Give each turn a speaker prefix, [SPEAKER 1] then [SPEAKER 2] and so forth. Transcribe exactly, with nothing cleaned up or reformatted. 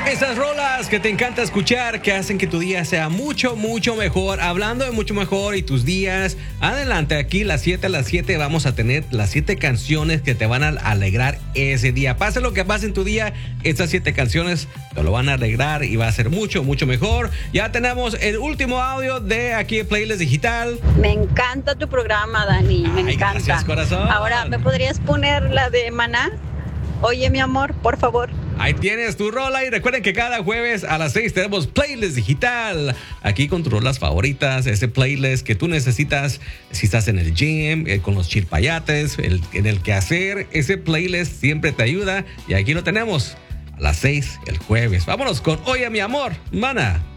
[SPEAKER 1] Esas rolas que te encanta escuchar, que hacen que tu día sea mucho, mucho mejor. Hablando de mucho mejor y tus días, adelante, aquí las siete a las siete vamos a tener las siete canciones que te van a alegrar ese día. Pase lo que pase en tu día, estas siete canciones te lo van a alegrar y va a ser mucho, mucho mejor. Ya tenemos el último audio de aquí el Playlist Digital.
[SPEAKER 2] Me encanta tu programa, Dani, me
[SPEAKER 1] Ay,
[SPEAKER 2] encanta.
[SPEAKER 1] gracias, corazón.
[SPEAKER 2] Ahora, ¿me podrías poner la de Maná? Oye, mi amor, por favor.
[SPEAKER 1] Ahí tienes tu rola y recuerden que cada jueves a las seis tenemos Playlist Digital. Aquí con tus rolas favoritas, ese playlist que tú necesitas si estás en el gym, eh, con los chilpayates, el, en el quehacer. Ese playlist siempre te ayuda y aquí lo tenemos a las seis el jueves. Vámonos con Oye, mi amor, Mana.